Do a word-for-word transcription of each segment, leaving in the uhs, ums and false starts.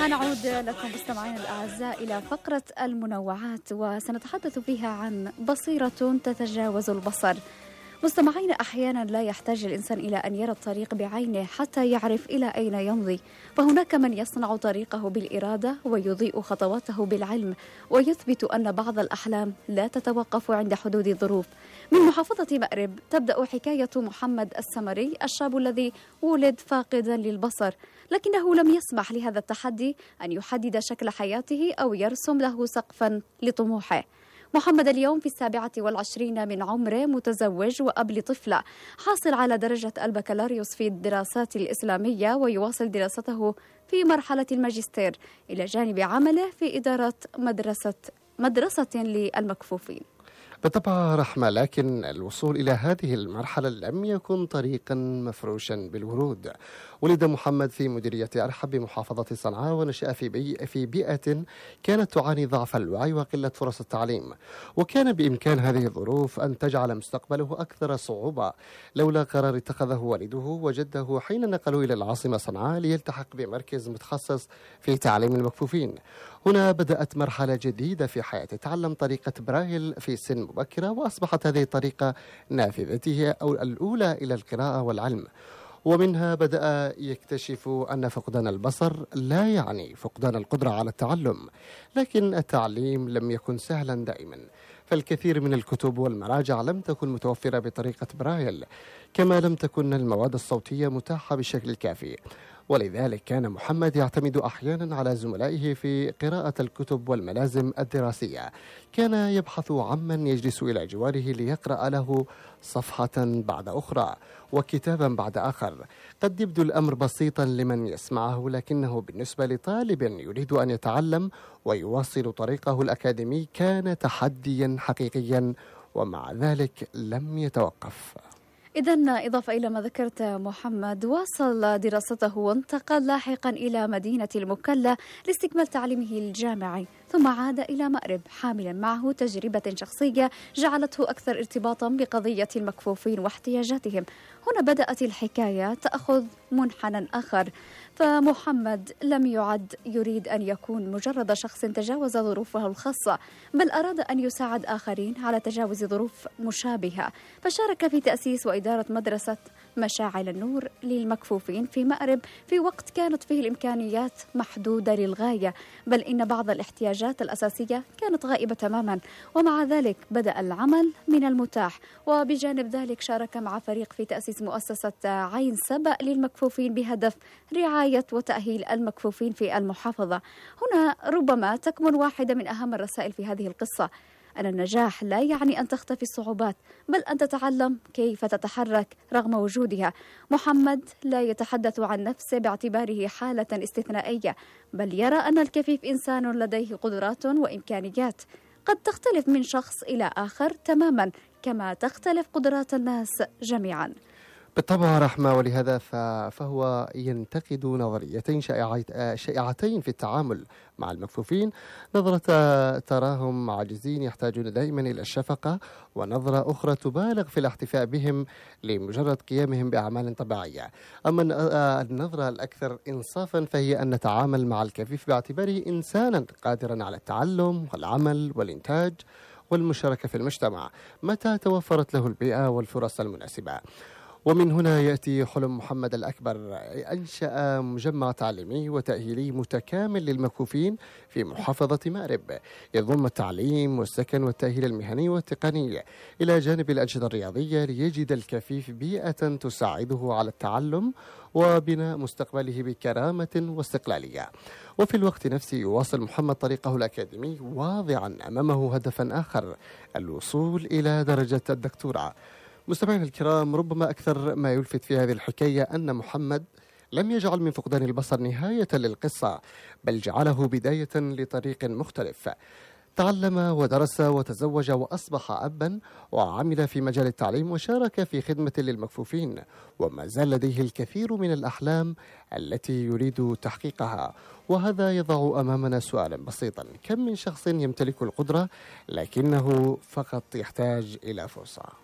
نعود لكم مستمعينا الأعزاء إلى فقرة المنوعات، وسنتحدث فيها عن بصيرة تتجاوز البصر. مستمعين، أحيانا لا يحتاج الإنسان إلى أن يرى الطريق بعينه حتى يعرف إلى أين يمضي، فهناك من يصنع طريقه بالإرادة ويضيء خطواته بالعلم، ويثبت أن بعض الأحلام لا تتوقف عند حدود الظروف. من محافظة مأرب تبدأ حكاية محمد السمري، الشاب الذي ولد فاقدا للبصر، لكنه لم يسمح لهذا التحدي أن يحدد شكل حياته أو يرسم له سقفا لطموحه. محمد اليوم في السابعة والعشرين من عمره، متزوج وأب لطفلة، حاصل على درجة البكالوريوس في الدراسات الإسلامية، ويواصل دراسته في مرحلة الماجستير إلى جانب عمله في إدارة مدرسة مدرسة للمكفوفين. بالطبع رحمة، لكن الوصول إلى هذه المرحلة لم يكن طريقا مفروشا بالورود. ولد محمد في مديرية أرحب بمحافظة صنعاء، ونشأ في, بي في بيئة كانت تعاني ضعف الوعي وقلة فرص التعليم، وكان بإمكان هذه الظروف أن تجعل مستقبله أكثر صعوبة لولا قرار اتخذه والده وجده حين نقلوا إلى العاصمة صنعاء ليلتحق بمركز متخصص في تعليم المكفوفين. هنا بدأت مرحلة جديدة في حياته، تعلم طريقة برايل في سن مبكرة، وأصبحت هذه الطريقة نافذته أو الأولى إلى القراءة والعلم. ومنها بدأ يكتشف أن فقدان البصر لا يعني فقدان القدرة على التعلم، لكن التعليم لم يكن سهلا دائما، فالكثير من الكتب والمراجع لم تكن متوفرة بطريقة برايل، كما لم تكن المواد الصوتية متاحة بالشكل الكافي. ولذلك كان محمد يعتمد أحيانا على زملائه في قراءة الكتب والملازم الدراسية. كان يبحث عمن يجلس إلى جواره ليقرأ له صفحة بعد أخرى وكتابا بعد آخر. قد يبدو الأمر بسيطا لمن يسمعه، لكنه بالنسبة لطالب يريد أن يتعلم ويواصل طريقه الأكاديمي كان تحديا حقيقيا، ومع ذلك لم يتوقف. إذن إضافة إلى ما ذكرت، محمد واصل دراسته وانتقل لاحقا إلى مدينة المكلا لاستكمال تعليمه الجامعي، ثم عاد إلى مأرب حاملا معه تجربة شخصية جعلته أكثر ارتباطا بقضية المكفوفين واحتياجاتهم. هنا بدأت الحكاية تأخذ منحنى آخر، فمحمد لم يعد يريد أن يكون مجرد شخص تجاوز ظروفه الخاصة، بل أراد أن يساعد آخرين على تجاوز ظروف مشابهة، فشارك في تأسيس وإدارة مدرسة مشاعل النور للمكفوفين في مأرب في وقت كانت فيه الإمكانيات محدودة للغاية، بل إن بعض الاحتياجات الأساسية كانت غائبة تماما، ومع ذلك بدأ العمل من المتاح. وبجانب ذلك شارك مع فريق في تأسيس مؤسسة عين سبأ للمكفوفين بهدف رعاية وتأهيل المكفوفين في المحافظة. هنا ربما تكمن واحدة من أهم الرسائل في هذه القصة، أن النجاح لا يعني أن تختفي الصعوبات، بل أن تتعلم كيف تتحرك رغم وجودها. محمد لا يتحدث عن نفسه باعتباره حالة استثنائية، بل يرى أن الكفيف إنسان لديه قدرات وإمكانيات قد تختلف من شخص إلى آخر تماما، كما تختلف قدرات الناس جميعا. بالطبع رحمة، ولهذا فهو ينتقد نظريتين شائعتين في التعامل مع المكفوفين: نظرة تراهم عاجزين يحتاجون دائما إلى الشفقة، ونظرة أخرى تبالغ في الاحتفاء بهم لمجرد قيامهم بأعمال طبيعية. أما النظرة الأكثر إنصافا فهي أن نتعامل مع الكفيف باعتباره إنسانا قادرا على التعلم والعمل والإنتاج والمشاركة في المجتمع متى توفرت له البيئة والفرص المناسبة. ومن هنا يأتي حلم محمد الأكبر، أنشأ مجمع تعليمي وتأهيلي متكامل للمكفوفين في محافظة مأرب، يضم التعليم والسكن والتأهيل المهني والتقني إلى جانب الأنشطة الرياضية، ليجد الكفيف بيئة تساعده على التعلم وبناء مستقبله بكرامة واستقلالية. وفي الوقت نفسه يواصل محمد طريقه الأكاديمي، واضعا أمامه هدفا آخر: الوصول إلى درجة الدكتوراه. مستمعينا الكرام، ربما أكثر ما يلفت في هذه الحكاية أن محمد لم يجعل من فقدان البصر نهاية للقصة، بل جعله بداية لطريق مختلف. تعلم ودرس وتزوج وأصبح أبا، وعمل في مجال التعليم وشارك في خدمة للمكفوفين، وما زال لديه الكثير من الأحلام التي يريد تحقيقها. وهذا يضع أمامنا سؤالا بسيطا: كم من شخص يمتلك القدرة لكنه فقط يحتاج إلى فرصة؟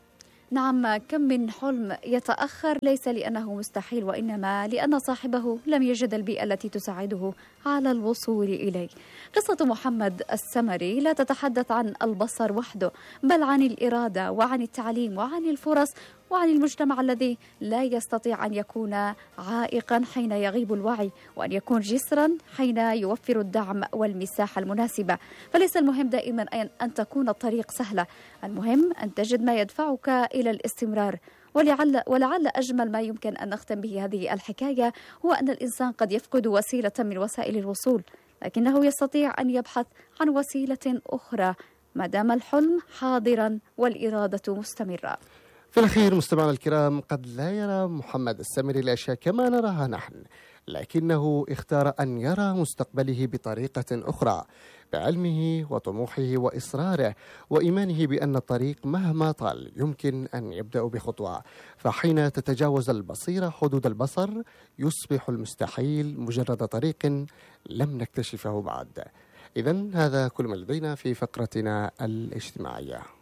نعم، كم من حلم يتأخر ليس لأنه مستحيل، وإنما لأن صاحبه لم يجد البيئة التي تساعده على الوصول إليه. قصة محمد السمري لا تتحدث عن البصر وحده، بل عن الإرادة وعن التعليم وعن الفرص وعن المجتمع الذي لا يستطيع أن يكون عائقا حين يغيب الوعي، وأن يكون جسرا حين يوفر الدعم والمساحة المناسبة. فليس المهم دائما أن تكون الطريق سهلة، المهم أن تجد ما يدفعك إلى الاستمرار. ولعل, ولعل أجمل ما يمكن أن نختم به هذه الحكاية هو أن الإنسان قد يفقد وسيلة من وسائل الوصول، لكنه يستطيع أن يبحث عن وسيلة أخرى ما دام الحلم حاضرا والإرادة مستمرة. في الأخير مستمعنا الكرام، قد لا يرى محمد السمري الأشياء كما نراها نحن، لكنه اختار أن يرى مستقبله بطريقة أخرى، بعلمه وطموحه وإصراره وإيمانه بأن الطريق مهما طال يمكن أن يبدأ بخطوة. فحين تتجاوز البصيرة حدود البصر يصبح المستحيل مجرد طريق لم نكتشفه بعد. إذن هذا كل ما لدينا في فقرتنا الاجتماعية.